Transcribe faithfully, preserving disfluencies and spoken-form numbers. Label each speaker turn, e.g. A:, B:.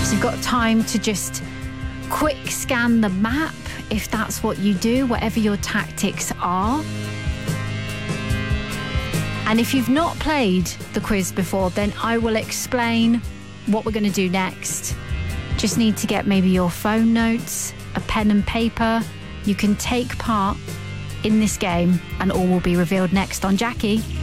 A: So you've got time to just quick scan the map if that's what you do, whatever your tactics are. And if you've not played the quiz before, then I will explain what we're going to do next. Just need to get maybe your phone notes, a pen and paper. You can take part in this game and all will be revealed next on Jackie.